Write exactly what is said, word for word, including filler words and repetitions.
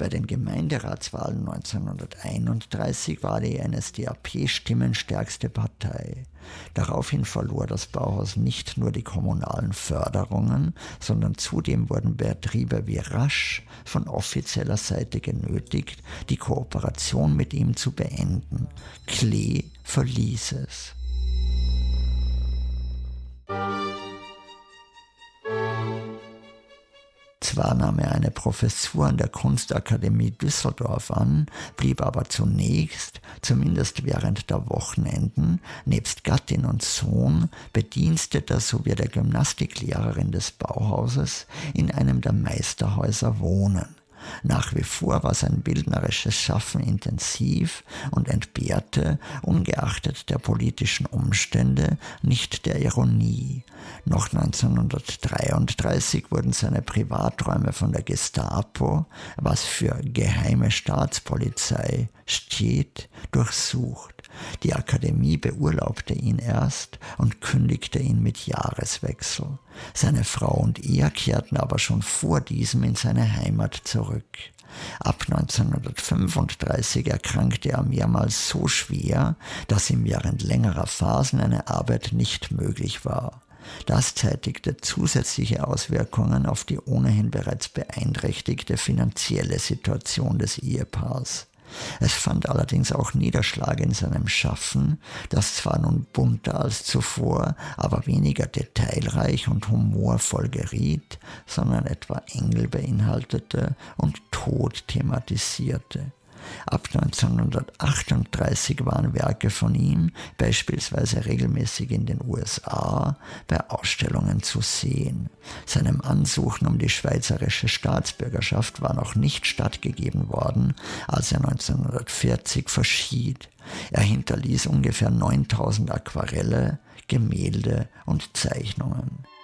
Bei den Gemeinderatswahlen neunzehnhunderteinunddreißig war die N S D A P stimmenstärkste Partei. Daraufhin verlor das Bauhaus nicht nur die kommunalen Förderungen, sondern zudem wurden Betriebe wie Rasch von offizieller Seite genötigt, die Kooperation mit ihm zu beenden. Klee verließ es. Zwar nahm er eine Professur an der Kunstakademie Düsseldorf an, blieb aber zunächst, zumindest während der Wochenenden, nebst Gattin und Sohn, Bediensteter sowie der Gymnastiklehrerin des Bauhauses in einem der Meisterhäuser wohnen. Nach wie vor war sein bildnerisches Schaffen intensiv und entbehrte, ungeachtet der politischen Umstände, nicht der Ironie. Noch neunzehnhundertdreiunddreißig wurden seine Privaträume von der Gestapo, was für geheime Staatspolizei steht, durchsucht. Die Akademie beurlaubte ihn erst und kündigte ihn mit Jahreswechsel. Seine Frau und er kehrten aber schon vor diesem in seine Heimat zurück. Ab neunzehnhundertfünfunddreißig erkrankte er mehrmals so schwer, dass ihm während längerer Phasen eine Arbeit nicht möglich war. Das zeitigte zusätzliche Auswirkungen auf die ohnehin bereits beeinträchtigte finanzielle Situation des Ehepaars. Es fand allerdings auch Niederschlag in seinem Schaffen, das zwar nun bunter als zuvor, aber weniger detailreich und humorvoll geriet, sondern etwa Engel beinhaltete und Tod thematisierte. Ab neunzehnhundertachtunddreißig waren Werke von ihm beispielsweise regelmäßig in den U S A bei Ausstellungen zu sehen. Seinem Ansuchen um die schweizerische Staatsbürgerschaft war noch nicht stattgegeben worden, als er neunzehnhundertvierzig verschied. Er hinterließ ungefähr neuntausend Aquarelle, Gemälde und Zeichnungen.